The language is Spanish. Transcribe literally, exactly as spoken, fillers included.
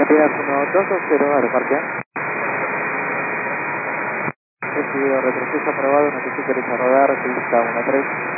Piedad uno dos dos cero, aeroparque. Recibido retroceso aprobado, notificaciones a rodar, pista uno tres.